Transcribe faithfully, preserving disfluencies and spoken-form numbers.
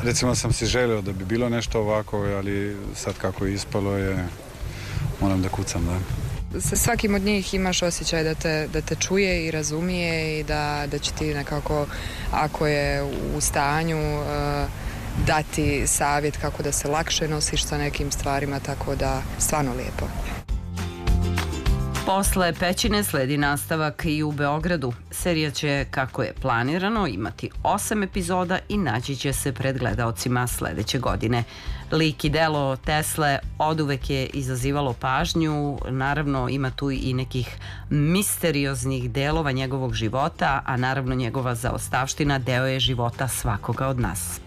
recimo sam si želio da bi bilo nešto ovako, ali sad kako je ispalo je, moram da kucam, da. Sa svakim od njih imaš osjećaj da te, da te čuje i razumije i da, da će ti nekako, ako je u stanju, uh, dati savjet kako da se lakše nosiš sa nekim stvarima, tako da stvarno lijepo. Posle Pećine sledi nastavak i u Beogradu. Serija će, kako je planirano, imati osam epizoda i naći će se pred gledaocima sledeće godine. Lik i delo Tesle oduvek je izazivalo pažnju, naravno ima tu i nekih misterioznih delova njegovog života, a naravno njegova zaostavština deo je života svakoga od nas.